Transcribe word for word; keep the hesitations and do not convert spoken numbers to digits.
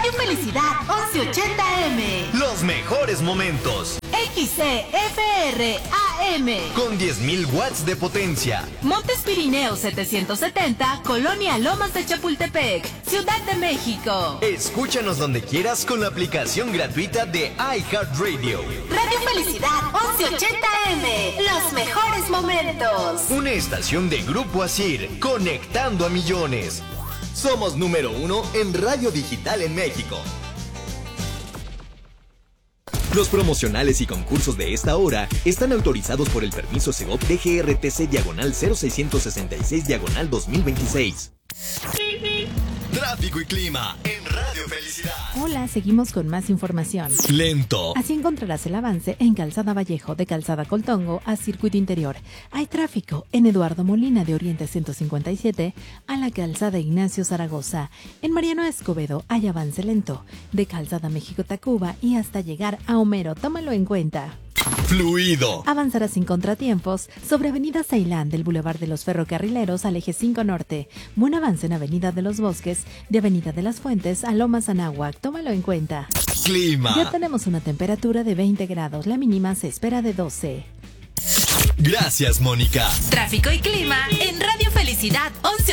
Radio Felicidad once ochenta M. Los mejores momentos. X C F R A M. Con diez mil watts de potencia. Montes Pirineos setecientos setenta, Colonia Lomas de Chapultepec, Ciudad de México. Escúchanos donde quieras con la aplicación gratuita de iHeartRadio. Radio Felicidad once ochenta M. Los mejores momentos. Una estación de Grupo Asir, conectando a millones. Somos número uno en radio digital en México. Los promocionales y concursos de esta hora están autorizados por el permiso Segov D G R T C diagonal cero seiscientos sesenta y seis diagonal dos mil veintiséis. Tráfico y clima en Radio Felicidad. Hola, seguimos con más información. Lento. Así encontrarás el avance en Calzada Vallejo, de Calzada Coltongo a Circuito Interior. Hay tráfico en Eduardo Molina de Oriente ciento cincuenta y siete a la Calzada Ignacio Zaragoza. En Mariano Escobedo hay avance lento de Calzada México-Tacuba y hasta llegar a Homero. Tómalo en cuenta. Fluido. Avanzará sin contratiempos sobre Avenida Ceilán del Boulevard de los Ferrocarrileros al Eje cinco Norte. Buen avance en Avenida de los Bosques, de Avenida de las Fuentes a Lomas Anáhuac. Tómalo en cuenta. Clima. Ya tenemos una temperatura de veinte grados. La mínima se espera de doce. Gracias, Mónica. Tráfico y clima en Radio Felicidad once